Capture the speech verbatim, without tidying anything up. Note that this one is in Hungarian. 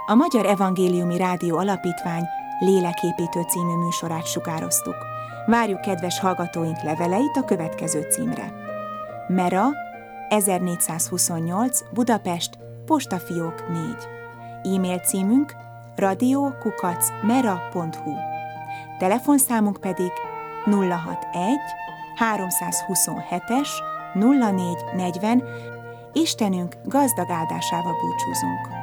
A Magyar Evangéliumi Rádió Alapítvány Léleképítő című műsorát sugároztuk. Várjuk kedves hallgatóink leveleit a következő címre. Mera, ezernégyszázhuszonnyolc, Budapest, Postafiók négy. E-mail címünk radio kukac mera pont hu. Telefonszámunk pedig nulla hatvanegy háromszázhuszonhetes nulla négy negyven. Istenünk gazdag áldásával búcsúzunk.